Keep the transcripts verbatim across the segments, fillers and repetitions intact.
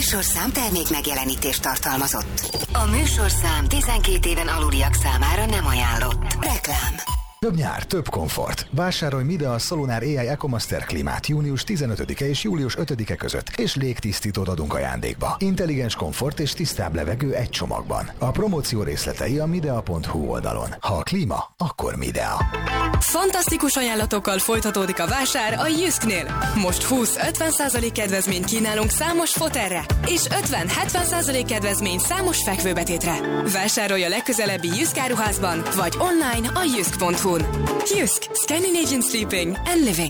műsorszám termék megjelenítést tartalmazott. A műsorszám tizenkét éven aluliak számára nem ajánlott. Reklám. Több nyár, több komfort. Vásárolj Midea Solar á i EcoMaster klímát június tizenötödike és július ötödike között, és légtisztítót adunk ajándékba. Intelligens komfort és tisztább levegő egy csomagban. A promóció részletei a midea pont hu oldalon. Ha a klíma, akkor Midea. Fantasztikus ajánlatokkal folytatódik a vásár a Jysknél. Most húsz-ötven százalék kedvezményt kínálunk számos fotelre, és ötven-hetven százalék kedvezmény számos fekvőbetétre. Vásárolj a legközelebbi Jysk áruházban, vagy online a jysk pont hu. Jysk, Scandinavian Sleeping and Living.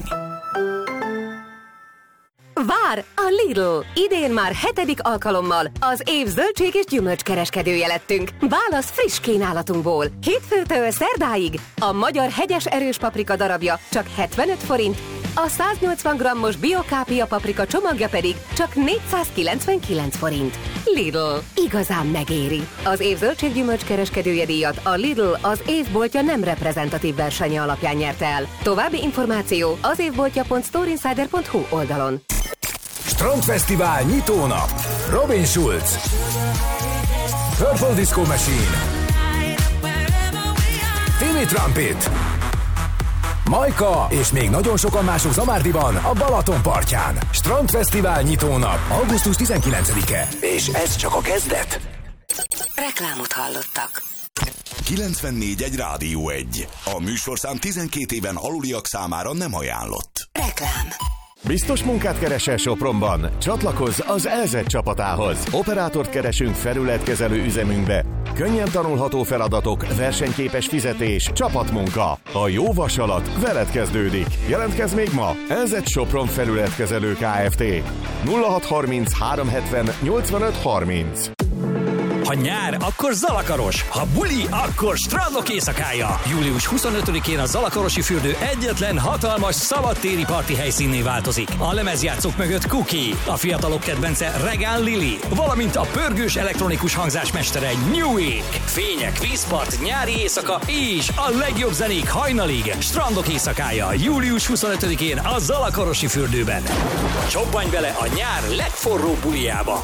Vár a Lidl! Idén már hetedik alkalommal az év zöldség és gyümölcskereskedője lettünk. Válasz friss kínálatunkból. Hétfőtől szerdáig a magyar hegyes erős paprika darabja csak hetvenöt forint, a száznyolcvan grammos biokápia paprika csomagja pedig csak négyszázkilencvenkilenc forint. Lidl. Igazán megéri. Az év zöldséggyümölcskereskedője díjat a Lidl az évboltja nem reprezentatív versenye alapján nyerte el. További információ az évboltja pont storeinsider pont hu oldalon. Strandfesztivál nyitónap. Robin Schulz, Purple Disco Machine, Timmy Trumpet, Majka és még nagyon sokan mások Zamárdiban a Balaton partján. Strandfesztivál nyitónap. augusztus tizenkilencedike. És ez csak a kezdet. Reklámot hallottak. kilencvennégy egy Rádió egy. A műsorszám tizenkét éven aluliak számára nem ajánlott. Reklám. Biztos munkát keresel Sopronban? Csatlakozz az é zet csapatához. Operátort keresünk felületkezelő üzemünkbe. Könnyen tanulható feladatok, versenyképes fizetés, csapatmunka. A jó vasalat veled kezdődik. Jelentkezz még ma! é zet Sopron felületkezelő Kft. nulla hat harminc három hetven nyolcvanöt harminc. Ha nyár, akkor Zalakaros. Ha buli, akkor strandok éjszakája. július huszonötödikén a Zalakarosi fürdő egyetlen hatalmas szabadtéri parti helyszínné változik. A lemezjátszók mögött Cookie, a fiatalok kedvence Regán Lili, valamint a pörgős elektronikus hangzásmestere Newick. Fények, vízpart, nyári éjszaka és a legjobb zenék hajnalig. Strandok éjszakája. július huszonötödikén a Zalakarosi fürdőben. Csobbanj bele a nyár legforróbb bulijába.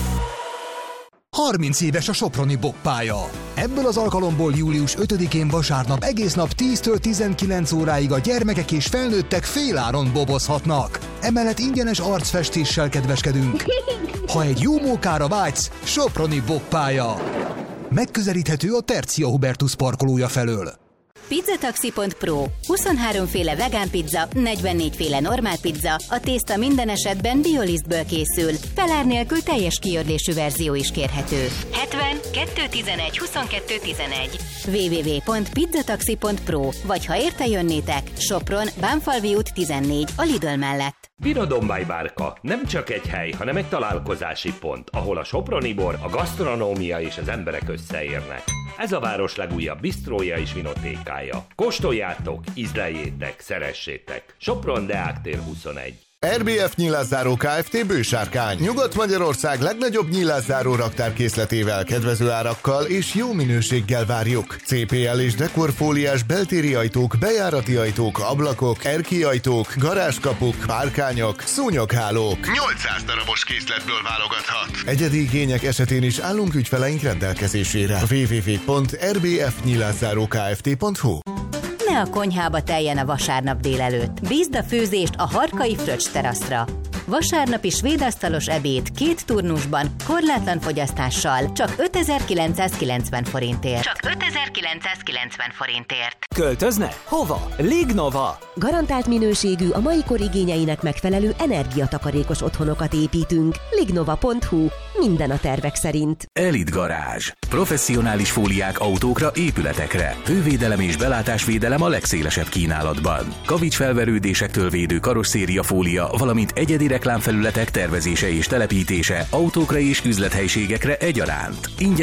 harminc éves a soproni boppálya. Ebből az alkalomból július ötödikén vasárnap egész nap tíztől tizenkilenc óráig a gyermekek és felnőttek féláron bobozhatnak. Emellett ingyenes arcfestéssel kedveskedünk. Ha egy jó mókára vágysz, soproni boppálya. Megközelíthető a Tercia Hubertus parkolója felől. Pizzataxi pont pro. huszonhárom féle vegán pizza, negyvennégy féle normál pizza, a tészta minden esetben biolisztből készül. Pelár nélkül teljes kiörlésű verzió is kérhető. hetven kettő tizenegy huszonkettő tizenegy. double-u double-u double-u pont pizzataxi pont pro. Vagy ha érte jönnétek, Sopron, Bánfalvi út tizennégy, a Lidl mellett. Biradombály bárka nem csak egy hely, hanem egy találkozási pont, ahol a soproni bor, a gasztronómia és az emberek összeérnek. Ez a város legújabb bistrója és vinotékája. Kóstoljátok, ízleljétek, szeressétek. Sopron Deák tér huszonegy. er bé ef Nyilászáró Kft. Bősárkány. Nyugat-Magyarország legnagyobb nyilászáró raktárkészletével, kedvező árakkal és jó minőséggel várjuk. cé pé el és dekorfóliás beltéri ajtók, bejárati ajtók, ablakok, erkély ajtók, garázskapuk, párkányok, szúnyoghálók. nyolcszáz darabos készletből válogathat. Egyedi igények esetén is állunk ügyfeleink rendelkezésére. double-u double-u double-u pont er bé ef nyilászáró kft pont hu. Ne a konyhába teljen a vasárnap délelőtt. Bízd a főzést a Harkai Fröccs teraszra. Vasárnapi svédasztalos ebéd két turnusban, korlátlan fogyasztással, csak ötezer-kilencszázkilencven forintért. Csak ötezer-kilencszázkilencven forintért. Költözne? Hova? Lignova! Garantált minőségű, a mai kor igényeinek megfelelő energiatakarékos otthonokat építünk. lignova pont hu. Minden a tervek szerint. Elit Garázs. Professzionális fóliák autókra, épületekre. Hővédelem és belátásvédelem a legszélesebb kínálatban. Kavics felverődésektől védő karosszéria fólia, valamint egyedi reklámfelületek tervezése és telepítése autókra és üzlethelyiségekre egyaránt. Ingyen